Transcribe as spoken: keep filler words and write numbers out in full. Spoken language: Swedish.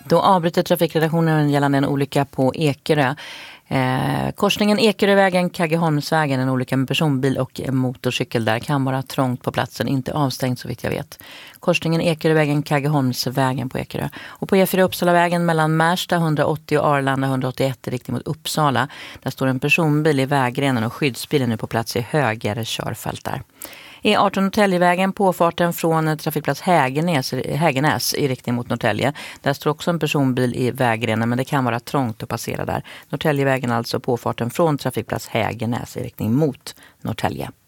Då avbryter trafikredaktionen gällande en olycka på Ekerö. Eh, korsningen Ekerövägen, Kaggeholmsvägen, en olycka med personbil och motorcykel där, kan vara trångt på platsen, inte avstängt så vitt jag vet. Korsningen Ekerövägen, Kaggeholmsvägen på Ekerö. Och på E fyra Uppsalavägen mellan Märsta hundraåttio och Arlanda hundraåttioett i riktning mot Uppsala. Där står en personbil i vägrenen och skyddsbilen är på plats i höger körfält där. E arton Norrtäljevägen, påfarten från trafikplats Hägenäs, Hägenäs i riktning mot Norrtälje. Där står också en personbil i vägrenen, men det kan vara trångt att passera där. Norrtäljevägen alltså, påfarten från trafikplats Hägenäs i riktning mot Norrtälje.